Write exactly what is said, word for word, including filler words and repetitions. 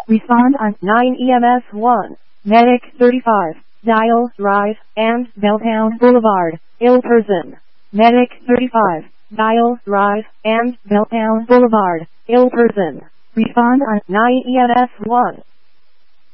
Respond on nine E M S one. Medic thirty-five. Dial, Rise, and Belltown Boulevard, ill person. Medic thirty-five. Dial, Rise, and Belltown Boulevard, ill person. Respond on nine E M S one.